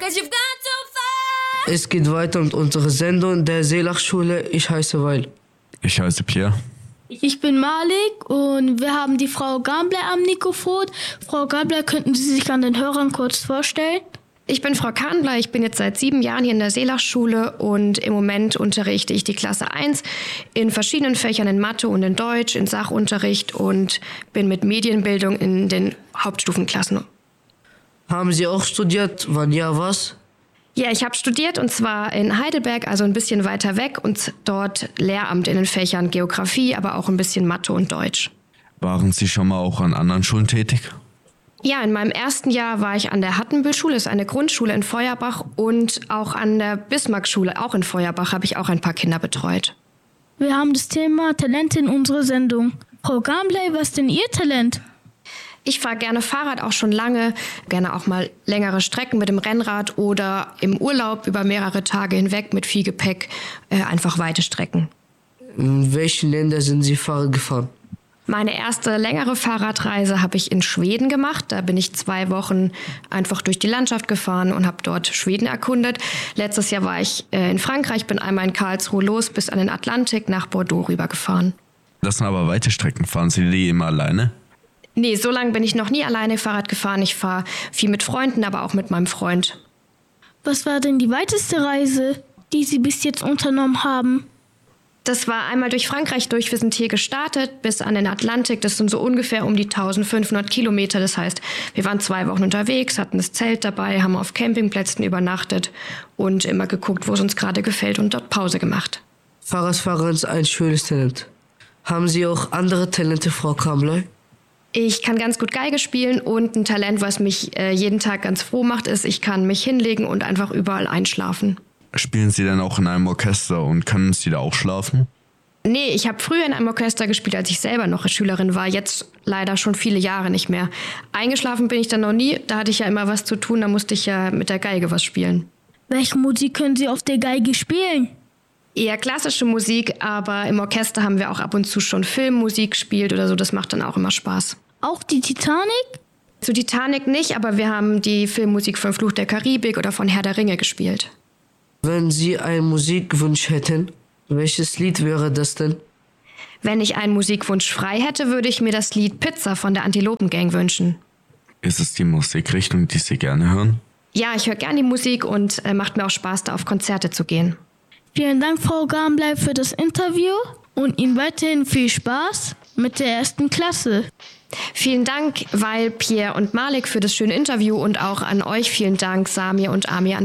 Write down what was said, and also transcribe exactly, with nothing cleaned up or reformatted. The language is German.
Es geht weiter mit unserer Sendung der Seelachschule. Ich heiße Weil. Ich heiße Pierre. Ich bin Malik und wir haben die Frau Gambler am Mikrofon. Frau Gambler, könnten Sie sich an den Hörern kurz vorstellen? Ich bin Frau Kahnbler, ich bin jetzt seit sieben Jahren hier in der Seelachschule und im Moment unterrichte ich die Klasse eins in verschiedenen Fächern, in Mathe und in Deutsch, in Sachunterricht und bin mit Medienbildung in den Hauptstufenklassen. Haben Sie auch studiert? Wann ja, was? Ja, ich habe studiert und zwar in Heidelberg, also ein bisschen weiter weg und dort Lehramt in den Fächern Geografie, aber auch ein bisschen Mathe und Deutsch. Waren Sie schon mal auch an anderen Schulen tätig? Ja, in meinem ersten Jahr war ich an der Hattenbühl-Schule, das ist eine Grundschule in Feuerbach, und auch an der Bismarck-Schule, auch in Feuerbach, habe ich auch ein paar Kinder betreut. Wir haben das Thema Talente in unserer Sendung. Frau Gambler, was ist denn Ihr Talent? Ich fahre gerne Fahrrad, auch schon lange, gerne auch mal längere Strecken mit dem Rennrad oder im Urlaub über mehrere Tage hinweg mit viel Gepäck, äh, einfach weite Strecken. In welchen Ländern sind Sie Fahrrad gefahren? Meine erste längere Fahrradreise habe ich in Schweden gemacht. Da bin ich zwei Wochen einfach durch die Landschaft gefahren und habe dort Schweden erkundet. Letztes Jahr war ich äh, in Frankreich, bin einmal in Karlsruhe los bis an den Atlantik nach Bordeaux rübergefahren. Das sind aber weite Strecken. Fahren Sie die immer alleine? Nee, so lange bin ich noch nie alleine Fahrrad gefahren. Ich fahre viel mit Freunden, aber auch mit meinem Freund. Was war denn die weiteste Reise, die Sie bis jetzt unternommen haben? Das war einmal durch Frankreich durch. Wir sind hier gestartet bis an den Atlantik. Das sind so ungefähr um die eintausendfünfhundert Kilometer. Das heißt, wir waren zwei Wochen unterwegs, hatten das Zelt dabei, haben auf Campingplätzen übernachtet und immer geguckt, wo es uns gerade gefällt und dort Pause gemacht. Fahrradfahren ist ein schönes Talent. Haben Sie auch andere Talente, Frau Kambley? Ich kann ganz gut Geige spielen und ein Talent, was mich äh, jeden Tag ganz froh macht, ist, ich kann mich hinlegen und einfach überall einschlafen. Spielen Sie denn auch in einem Orchester und können Sie da auch schlafen? Nee, ich habe früher in einem Orchester gespielt, als ich selber noch Schülerin war. Jetzt leider schon viele Jahre nicht mehr. Eingeschlafen bin ich dann noch nie. Da hatte ich ja immer was zu tun. Da musste ich ja mit der Geige was spielen. Welche Musik können Sie auf der Geige spielen? Eher klassische Musik, aber im Orchester haben wir auch ab und zu schon Filmmusik gespielt oder so. Das macht dann auch immer Spaß. Auch die Titanic? Zu Titanic nicht, aber wir haben die Filmmusik von Fluch der Karibik oder von Herr der Ringe gespielt. Wenn Sie einen Musikwunsch hätten, welches Lied wäre das denn? Wenn ich einen Musikwunsch frei hätte, würde ich mir das Lied Pizza von der Antilopengang wünschen. Ist es die Musikrichtung, die Sie gerne hören? Ja, ich höre gerne die Musik und äh, macht mir auch Spaß, da auf Konzerte zu gehen. Vielen Dank, Frau Gambler, für das Interview und Ihnen weiterhin viel Spaß mit der ersten Klasse. Vielen Dank, Weil, Pierre und Malik, für das schöne Interview und auch an euch vielen Dank, Samir und Amir.